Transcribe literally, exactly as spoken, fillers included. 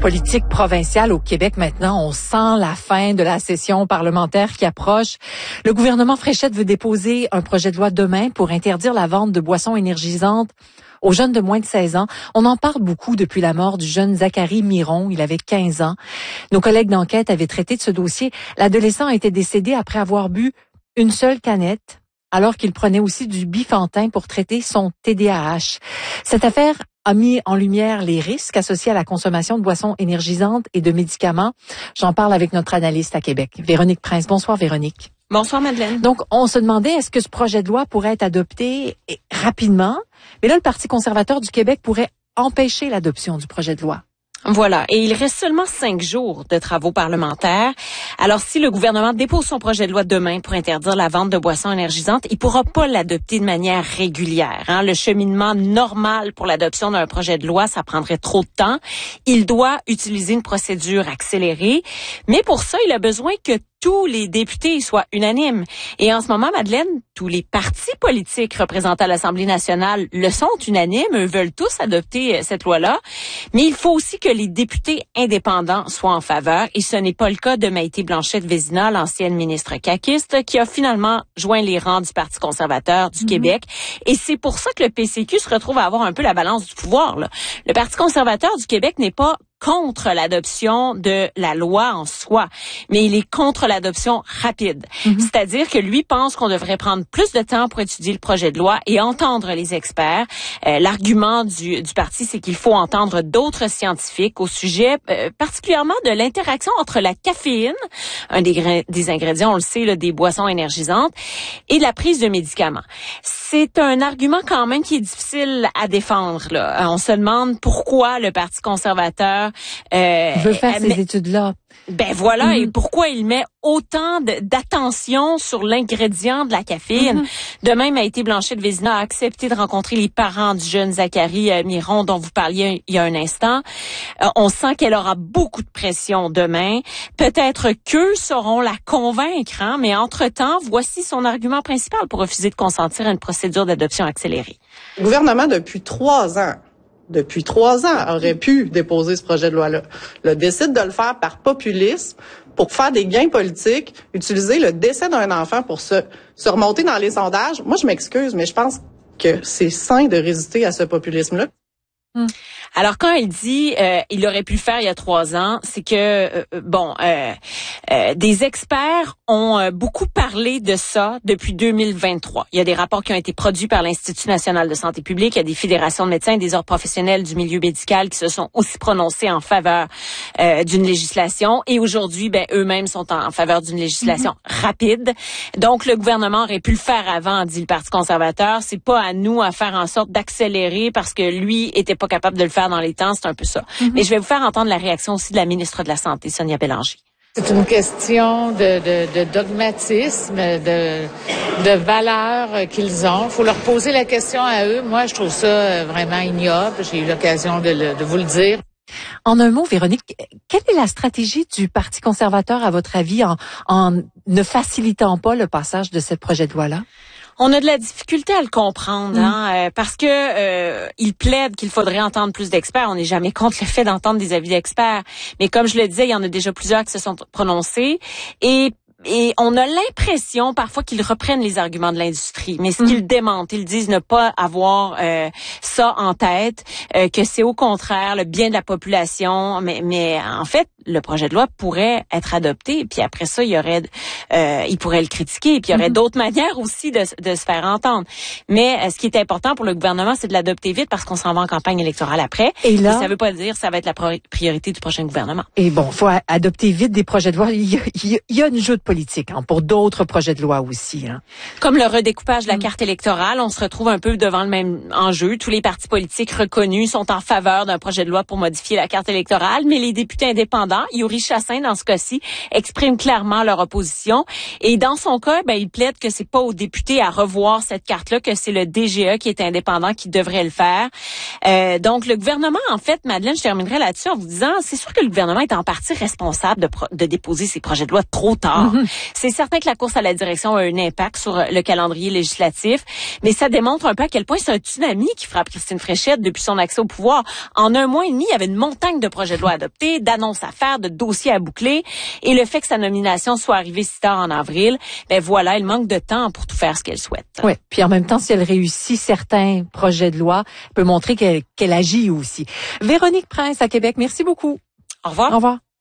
Politique provinciale au Québec maintenant, on sent la fin de la session parlementaire qui approche. Le gouvernement Fréchette veut déposer un projet de loi demain pour interdire la vente de boissons énergisantes aux jeunes de moins de seize ans. On en parle beaucoup depuis la mort du jeune Zachary Miron. Il avait quinze ans. Nos collègues d'enquête avaient traité de ce dossier. L'adolescent a été décédé après avoir bu une seule canette, alors qu'il prenait aussi du Bifantin pour traiter son T D A H. Cette affaire a mis en lumière les risques associés à la consommation de boissons énergisantes et de médicaments. J'en parle avec notre analyste à Québec, Véronique Prince. Bonsoir, Véronique. Bonsoir, Madeleine. Donc, on se demandait, est-ce que ce projet de loi pourrait être adopté rapidement? Mais là, le Parti conservateur du Québec pourrait empêcher l'adoption du projet de loi. Voilà. Et il reste seulement cinq jours de travaux parlementaires. Alors, si le gouvernement dépose son projet de loi demain pour interdire la vente de boissons énergisantes, il pourra pas l'adopter de manière régulière. Hein. Le cheminement normal pour l'adoption d'un projet de loi, ça prendrait trop de temps. Il doit utiliser une procédure accélérée. Mais pour ça, il a besoin que tous les députés soient unanimes. Et en ce moment, Madeleine, tous les partis politiques représentés à l'Assemblée nationale le sont unanimes. Eux veulent tous adopter cette loi-là. Mais il faut aussi que les députés indépendants soient en faveur. Et ce n'est pas le cas de Maïté Blanchette-Vézina, l'ancienne ministre caquiste, qui a finalement joint les rangs du Parti conservateur du mm-hmm. Québec. Et c'est pour ça que le P C Q se retrouve à avoir un peu la balance du pouvoir, là. Le Parti conservateur du Québec n'est pas contre l'adoption de la loi en soi, mais il est contre l'adoption rapide. Mm-hmm. C'est-à-dire que lui pense qu'on devrait prendre plus de temps pour étudier le projet de loi et entendre les experts. Euh, l'argument du, du parti, c'est qu'il faut entendre d'autres scientifiques au sujet, euh, particulièrement de l'interaction entre la caféine, un des, des ingrédients, on le sait, là, des boissons énergisantes, et la prise de médicaments. C'est un argument quand même qui est difficile à défendre, là. On se demande pourquoi le Parti conservateur Euh, veut faire ces études-là. Ben voilà, mm-hmm. et pourquoi il met autant de, d'attention sur l'ingrédient de la caféine. Mm-hmm. De même, Maïté Blanchette-Vézina a accepté de rencontrer les parents du jeune Zachary euh, Miron dont vous parliez il y a un instant. Euh, on sent qu'elle aura beaucoup de pression demain. Peut-être qu'eux sauront la convaincre, hein, mais entre-temps, voici son argument principal pour refuser de consentir à une procédure d'adoption accélérée. Le gouvernement, depuis trois ans, depuis trois ans, aurait pu déposer ce projet de loi-là. Le décide de le faire par populisme pour faire des gains politiques, utiliser le décès d'un enfant pour se, se remonter dans les sondages. Moi, je m'excuse, mais je pense que c'est sain de résister à ce populisme-là. Hum. Alors quand elle dit euh, il aurait pu le faire il y a trois ans, c'est que euh, bon, euh, euh, des experts ont euh, beaucoup parlé de ça depuis deux mille vingt-trois. Il y a des rapports qui ont été produits par l'Institut national de santé publique, il y a des fédérations de médecins et des ordres professionnels du milieu médical qui se sont aussi prononcés en faveur euh, d'une législation. Et aujourd'hui, ben eux-mêmes sont en, en faveur d'une législation mm-hmm. rapide. Donc le gouvernement aurait pu le faire avant, dit le Parti conservateur. C'est pas à nous à faire en sorte d'accélérer parce que lui était pas capable de le faire dans les temps, c'est un peu ça. Mm-hmm. Mais je vais vous faire entendre la réaction aussi de la ministre de la Santé, Sonia Bélanger. C'est une question de, de, de dogmatisme, de, de valeurs qu'ils ont. Il faut leur poser la question à eux. Moi, je trouve ça vraiment ignoble. J'ai eu l'occasion de, le, de vous le dire. En un mot, Véronique, quelle est la stratégie du Parti conservateur, à votre avis, en, en ne facilitant pas le passage de ce projet de loi-là? On a de la difficulté à le comprendre, hein, mmh. euh, parce que euh, il plaide qu'il faudrait entendre plus d'experts. On n'est jamais contre le fait d'entendre des avis d'experts, mais comme je le disais, il y en a déjà plusieurs qui se sont prononcés et Et on a l'impression parfois qu'ils reprennent les arguments de l'industrie, mais ce mmh. qu'ils démentent, ils disent ne pas avoir euh, ça en tête, euh, que c'est au contraire le bien de la population. Mais, mais en fait, le projet de loi pourrait être adopté, puis après ça, il y aurait, euh, il pourrait le critiquer, puis il y aurait mmh. d'autres manières aussi de, de se faire entendre. Mais euh, ce qui est important pour le gouvernement, c'est de l'adopter vite parce qu'on s'en va en campagne électorale après. Et là, et ça veut pas dire que ça va être la priorité du prochain gouvernement. Et bon, faut adopter vite des projets de loi. Il y a, il y a une jeu de politique hein, pour d'autres projets de loi aussi. Hein. Comme le redécoupage de la carte électorale, on se retrouve un peu devant le même enjeu. Tous les partis politiques reconnus sont en faveur d'un projet de loi pour modifier la carte électorale, mais les députés indépendants, Yuri Chassin dans ce cas-ci, expriment clairement leur opposition. Et dans son cas, ben, il plaide que c'est pas aux députés à revoir cette carte-là, que c'est le D G E qui est indépendant qui devrait le faire. Euh, donc le gouvernement, en fait, Madeleine, je terminerai là-dessus en vous disant, c'est sûr que le gouvernement est en partie responsable de, pro- de déposer ces projets de loi trop tard. Mm-hmm. Mm. C'est certain que la course à la direction a un impact sur le calendrier législatif, mais ça démontre un peu à quel point c'est un tsunami qui frappe Christine Fréchette depuis son accès au pouvoir. En un mois et demi, il y avait une montagne de projets de loi adoptés, d'annonces à faire, de dossiers à boucler, et le fait que sa nomination soit arrivée si tard en avril, ben voilà, il manque de temps pour tout faire ce qu'elle souhaite. Oui, puis en même temps, si elle réussit certains projets de loi, elle peut montrer qu'elle, qu'elle agit aussi. Véronique Prince à Québec, merci beaucoup. Au revoir. Au revoir.